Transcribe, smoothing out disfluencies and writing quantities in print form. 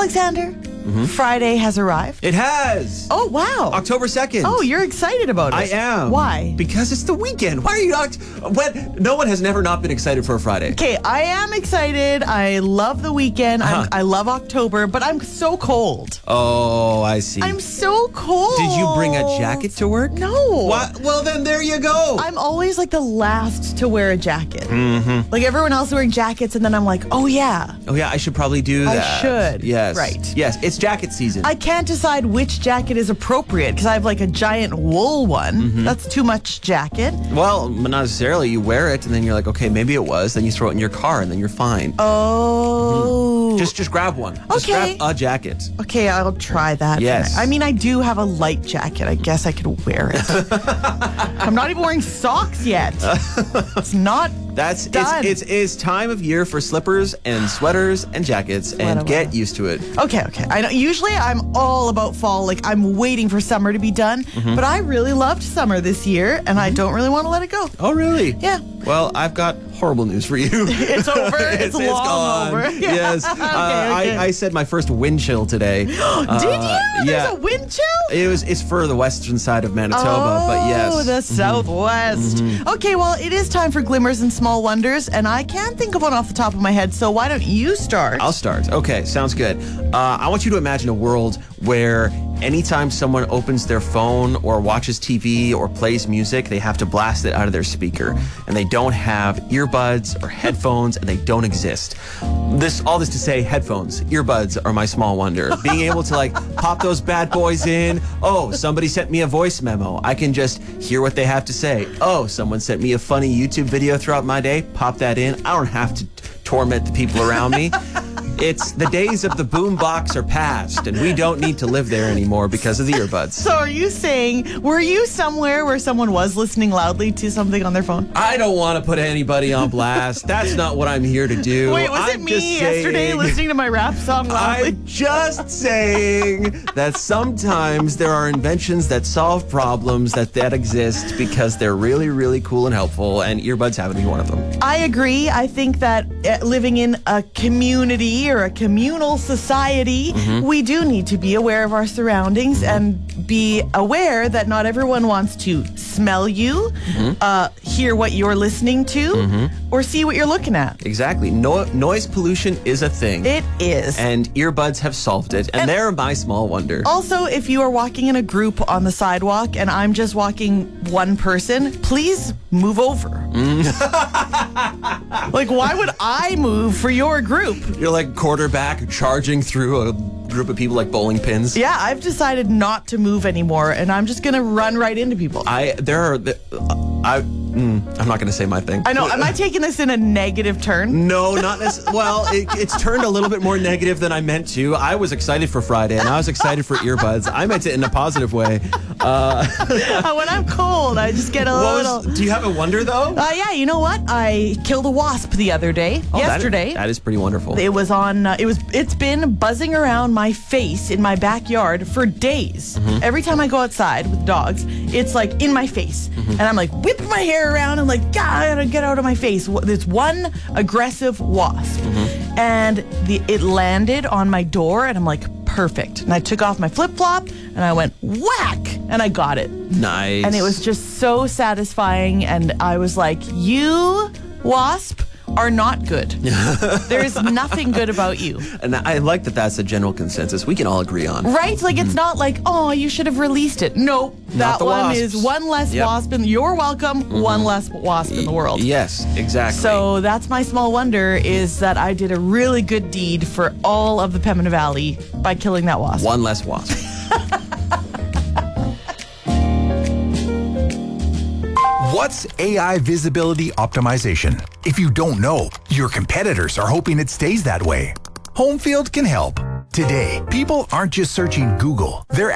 Alexander, Friday has arrived. It has. Oh, wow. October 2nd. Oh, you're excited about it. I am. Why? Because it's the weekend. Why are you not? No one has never not been excited for a Friday. Okay, I am excited. I love the weekend. I love October, but I'm so cold. Oh, I see. I'm so cold. Did you bring a jacket to work? No. What? Well, then there you go. I'm always like the last to wear a jacket. Mm-hmm. Like everyone else wearing jackets, and then I'm like, oh yeah. Oh yeah, I should probably do that. I should. Yes. Right. Yes, it's jacket season. I can't decide which jacket is appropriate because I have like a giant wool one. Mm-hmm. That's too much jacket. Well, not necessarily. You wear it, and then you're like, okay, maybe it was. Then you throw it in your car, and then you're fine. Oh. Just grab one. Just Okay. grab a jacket. Okay, I'll try that. Yes. I mean, I do have a light jacket. I guess I could wear it. I'm not even wearing socks yet. It's not done. It's time of year for slippers and sweaters and jackets, and get used to it. Okay. I know. Usually, I'm all about fall. Like I'm waiting for summer to be done. But I really loved summer this year, and I don't really want to let it go. Oh, really? Yeah. Well, I've got horrible news for you. It's over. It's long gone. over. Yeah. Yes. Okay. I said my first wind chill today. Did you? There's a wind chill? It's for the western side of Manitoba, but yes. Oh, the Southwest. Okay, well, it is time for Glimmers and Small Wonders, and I can't think of one off the top of my head, so why don't you start? I'll start. Okay, sounds good. I want you to imagine a world where anytime someone opens their phone or watches TV or plays music, they have to blast it out of their speaker, and they don't have earbuds or headphones, and they don't exist. All this to say, headphones, earbuds are my small wonder. Being able to pop those bad boys in. Oh, somebody sent me a voice memo. I can just hear what they have to say. Oh, someone sent me a funny YouTube video throughout my day. Pop that in. I don't have to torment the people around me. It's the days of the boombox are past, and we don't need to live there anymore because of the earbuds. So are you saying, were you somewhere where someone was listening loudly to something on their phone? I don't want to put anybody on blast. That's not what I'm here to do. Wait, was it me yesterday listening to my rap song loudly? I'm just saying that sometimes there are inventions that solve problems that exist because they're really, really cool and helpful, and earbuds happen to be one of them. I agree. I think that living in a community or a communal society, we do need to be aware of our surroundings and be aware that not everyone wants to smell you, hear what you're listening to, or see what you're looking at. Exactly. Noise pollution is a thing. It is. And earbuds have solved it, and they're my small wonder. Also, if you are walking in a group on the sidewalk and I'm just walking one person, please move over. Why would I move for your group? You're like quarterback charging through a group of people like bowling pins. Yeah, I've decided not to move anymore, and I'm just going to run right into people. I'm not going to say my thing. I know. Am I taking this in a negative turn? No, not necessarily. Well, it's turned a little bit more negative than I meant to. I was excited for Friday, and I was excited for earbuds. I meant it in a positive way. When I'm cold, I just get a little... Do you have a wonder, though? Yeah, you know what? I killed a wasp the other day. Yesterday. That is pretty wonderful. It was on... It's been buzzing around my face in my backyard for days. Every time I go outside with dogs, it's in my face. And I'm whipping my hair around and God, I gotta get out of my face. There's one aggressive wasp. And it landed on my door, and I'm perfect. And I took off my flip-flop, and I went whack, and I got it. Nice. And it was just so satisfying, and I was like, you, wasp, are not good. There's nothing good about you. And I like that that's a general consensus we can all agree on. Right? It's not oh, you should have released it. Nope. That one wasps. is one less wasp. You're welcome. One less wasp in the world. Yes, exactly. So that's my small wonder, is that I did a really good deed for all of the Pembina Valley by killing that wasp. One less wasp. What's AI visibility optimization? If you don't know, your competitors are hoping it stays that way. Homefield can help. Today, people aren't just searching Google. They're